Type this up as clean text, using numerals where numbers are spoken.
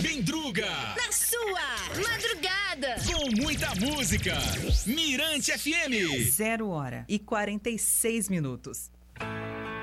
Quem-Druga. Na sua madrugada. Com muita música. Mirante FM. 0h46.